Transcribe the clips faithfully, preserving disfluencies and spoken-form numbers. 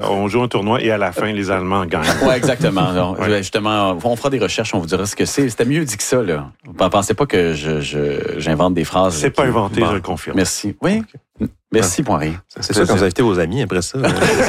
on joue un tournoi et à la fin, les Allemands gagnent. Oui, exactement. Donc, ouais. Justement, on fera des recherches, on vous dira ce que c'est. C'était mieux dit que ça, là. Pensez pas que je, je, j'invente des phrases. C'est pas qui... inventé, bon. je le confirme. Merci. Oui. Okay. Merci, Poirier. C'est, c'est ça, quand vous invitez vos amis après ça. vous,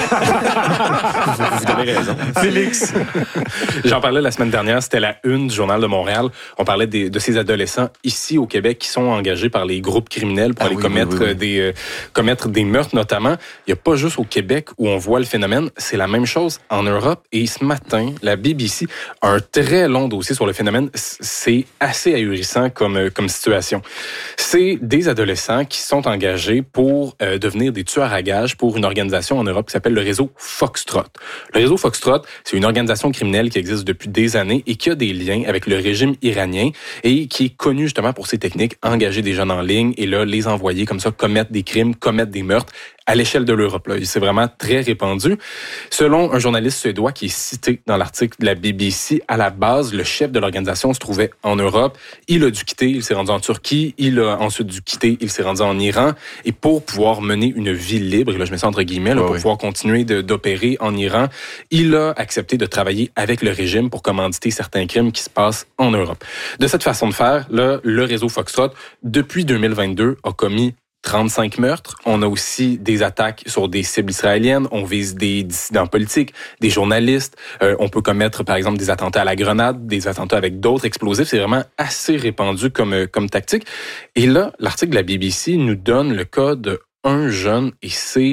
vous avez raison. Félix. J'en parlais la semaine dernière, c'était la une du Journal de Montréal. On parlait des, de ces adolescents ici au Québec qui sont engagés par les groupes criminels pour ah, aller oui, commettre, oui, oui. Des, euh, commettre des meurtres notamment. Il n'y a pas juste au Québec où on voit le phénomène, c'est la même chose en Europe. Et ce matin, la B B C a un très long dossier sur le phénomène. C'est assez ahurissant comme, comme situation. C'est des adolescents qui sont engagés pour euh, devenir des tueurs à gages pour une organisation en Europe qui s'appelle le réseau Foxtrot. Le réseau Foxtrot, c'est une organisation criminelle qui existe depuis des années et qui a des liens avec le régime iranien et qui est connu justement pour ses techniques, engager des jeunes en ligne et là, les envoyer comme ça, commettre des crimes, commettre des meurtres à l'échelle de l'Europe. Là. C'est vraiment très répandu. Selon un journaliste suédois qui est cité dans l'article de la B B C, à la base, le chef de l'organisation se trouvait en Europe. Il a dû quitter, il s'est rendu en Turquie. Il a ensuite dû quitter, il s'est rendu en Iran. Et pour pouvoir mener une vie libre, et là je mets ça entre guillemets, là, oh, pour oui. pouvoir continuer de, d'opérer en Iran, il a accepté de travailler avec le régime pour commanditer certains crimes qui se passent en Europe. De cette façon de faire, là, le réseau Foxtrot, depuis deux mille vingt-deux, a commis trente-cinq meurtres. On a aussi des attaques sur des cibles israéliennes. On vise des dissidents politiques, des journalistes. Euh, on peut commettre, par exemple, des attentats à la grenade, des attentats avec d'autres explosifs. C'est vraiment assez répandu comme, comme tactique. Et là, l'article de la B B C nous donne le cas d'un jeune et c'est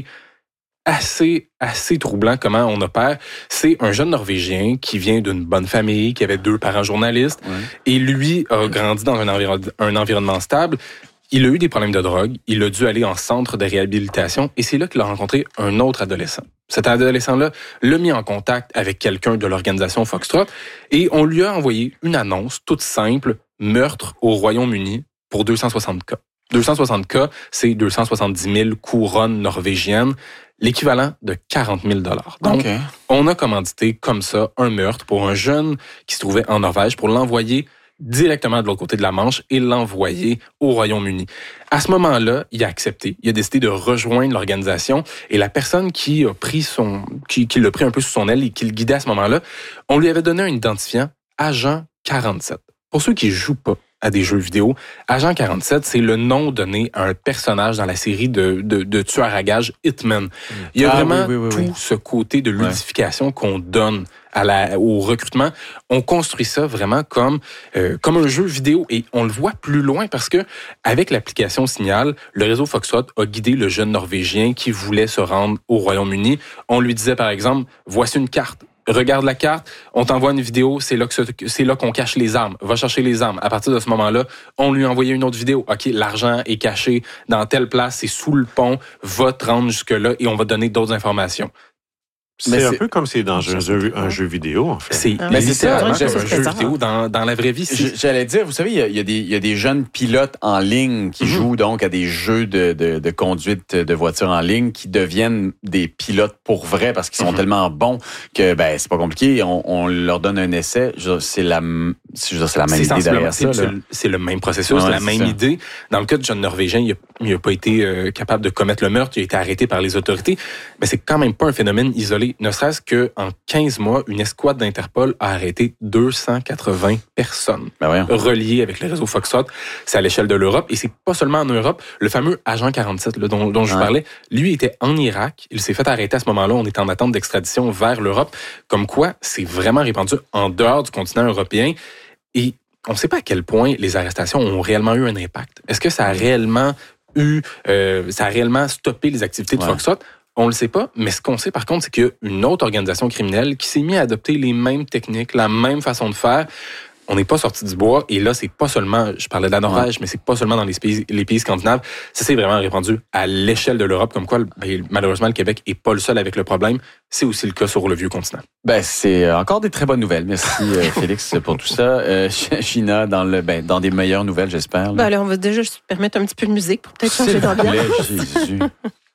assez, assez troublant comment on opère. C'est un jeune Norvégien qui vient d'une bonne famille, qui avait deux parents journalistes. Ouais. Et lui a grandi dans un, environ, un environnement stable. Il a eu des problèmes de drogue, il a dû aller en centre de réhabilitation et c'est là qu'il a rencontré un autre adolescent. Cet adolescent-là l'a mis en contact avec quelqu'un de l'organisation Foxtrot et on lui a envoyé une annonce toute simple, meurtre au Royaume-Uni pour deux cent soixante cas. deux cent soixante cas, c'est deux cent soixante-dix mille couronnes norvégiennes, l'équivalent de quarante mille dollars. Donc, okay. on a commandité comme ça un meurtre pour un jeune qui se trouvait en Norvège pour l'envoyer directement de l'autre côté de la Manche et l'envoyer au Royaume-Uni. À ce moment-là, il a accepté. Il a décidé de rejoindre l'organisation et la personne qui a pris son, qui, qui l'a pris un peu sous son aile et qui le guidait à ce moment-là, on lui avait donné un identifiant Agent quarante-sept. Pour ceux qui jouent pas à des jeux vidéo, Agent quarante-sept, c'est le nom donné à un personnage dans la série de, de, de tueurs à gages Hitman. Il y a ah, vraiment oui, oui, oui, tout oui. ce côté de ludification ouais. qu'on donne à la, au recrutement. On construit ça vraiment comme, euh, comme un jeu vidéo et on le voit plus loin parce que avec l'application Signal, le réseau Foxtrot a guidé le jeune Norvégien qui voulait se rendre au Royaume-Uni. On lui disait par exemple, voici une carte. Regarde la carte, on t'envoie une vidéo, c'est là, que ce, c'est là qu'on cache les armes. Va chercher les armes. À partir de ce moment-là, on lui a envoyé une autre vidéo. OK, l'argent est caché dans telle place, c'est sous le pont, va te rendre jusque-là et on va donner d'autres informations. C'est mais un c'est... peu comme c'est dans un jeu, un jeu vidéo, en fait. C'est, ah, mais c'est ça, un jeu vidéo dans, dans la vraie vie. C'est... J'allais dire, vous savez, il y a, il y a des, il y a des jeunes pilotes en ligne qui mm-hmm. jouent donc à des jeux de, de, de conduite de voitures en ligne qui deviennent des pilotes pour vrai parce qu'ils sont mm-hmm. tellement bons que, ben, c'est pas compliqué. On, on leur donne un essai. C'est la, c'est, c'est la même c'est idée derrière ça. C'est, le, c'est le même processus, ouais, c'est la c'est même ça. idée. Dans le cas du jeune Norvégien, il a, il a pas été euh, capable de commettre le meurtre. Il a été arrêté par les autorités. Mais c'est quand même pas un phénomène isolé. Ne serait-ce que en quinze mois, une escouade d'Interpol a arrêté deux cent quatre-vingts personnes ben reliées avec le réseau Foxtrot. C'est à l'échelle de l'Europe. Et c'est pas seulement en Europe. Le fameux Agent quarante-sept là, dont, dont je vous ouais. parlais, lui était en Irak. Il s'est fait arrêter à ce moment-là. On est en attente d'extradition vers l'Europe. Comme quoi, c'est vraiment répandu en dehors du continent européen. Et on ne sait pas à quel point les arrestations ont réellement eu un impact. Est-ce que ça a réellement eu, euh, ça a réellement stoppé les activités de ouais. Foxtrot? On le sait pas, mais ce qu'on sait par contre, c'est qu'il y a une autre organisation criminelle qui s'est mise à adopter les mêmes techniques, la même façon de faire. On n'est pas sorti du bois, et là, c'est pas seulement, je parlais de la Norvège, ouais. mais c'est pas seulement dans les pays, les pays scandinaves. Ça s'est vraiment répandu à l'échelle de l'Europe, comme quoi, ben, malheureusement, le Québec est pas le seul avec le problème. C'est aussi le cas sur le vieux continent. Ben, c'est encore des très bonnes nouvelles. Merci, Félix, pour tout ça. Euh, Gina, dans le, ben, dans des meilleures nouvelles, j'espère. Là. Ben, alors, on va déjà se permettre un petit peu de musique pour peut-être changer d'ambiance. Jésus.